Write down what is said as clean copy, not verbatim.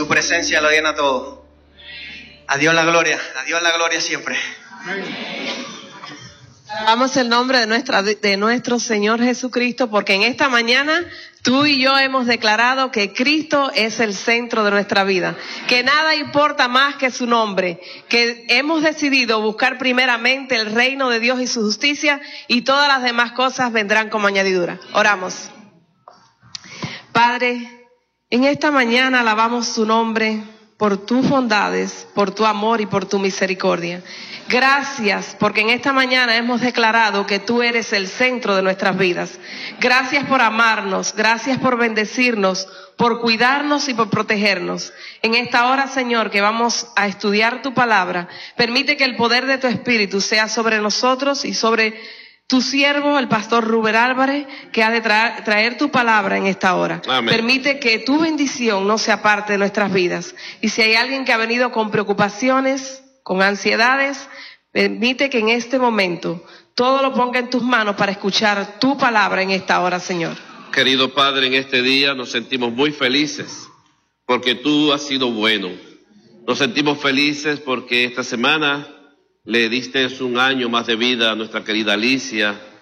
Su presencia lo llena todo. A Dios la gloria siempre. Alabamos el nombre de nuestro Señor Jesucristo, porque en esta mañana tú y yo hemos declarado que Cristo es el centro de nuestra vida, que nada importa más que su nombre, que hemos decidido buscar primeramente el reino de Dios y su justicia, y todas las demás cosas vendrán como añadidura. Oramos. Padre, en esta mañana alabamos tu nombre por tus bondades, por tu amor y por tu misericordia. Gracias, porque en esta mañana hemos declarado que tú eres el centro de nuestras vidas. Gracias por amarnos, gracias por bendecirnos, por cuidarnos y por protegernos. En esta hora, Señor, que vamos a estudiar tu palabra, permite que el poder de tu Espíritu sea sobre nosotros y sobre tu siervo, el pastor Rubén Álvarez, que ha de traer tu palabra en esta hora. Amén. Permite que tu bendición no sea parte de nuestras vidas. Y si hay alguien que ha venido con preocupaciones, con ansiedades, permite que en este momento todo lo ponga en tus manos para escuchar tu palabra en esta hora, Señor. Querido Padre, en este día nos sentimos muy felices porque tú has sido bueno. Nos sentimos felices porque esta semana le diste un año más de vida a nuestra querida Alicia.